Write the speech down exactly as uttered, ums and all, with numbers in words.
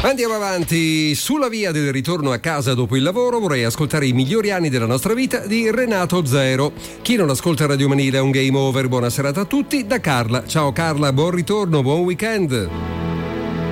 Andiamo avanti. Sulla via del ritorno a casa dopo il lavoro vorrei ascoltare i migliori anni della nostra vita di Renato Zero. Chi non ascolta Radio Manile è un game over. Buona serata a tutti da Carla. Ciao Carla, buon ritorno, buon weekend.